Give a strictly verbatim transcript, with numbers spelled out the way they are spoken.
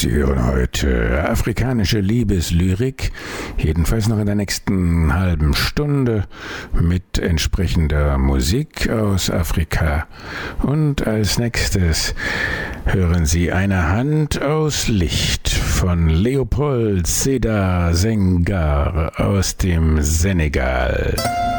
Sie hören heute afrikanische Liebeslyrik, jedenfalls noch in der nächsten halben Stunde mit entsprechender Musik aus Afrika. Und als nächstes hören Sie Eine Hand aus Licht von Leopold Sédar Senghor aus dem Senegal.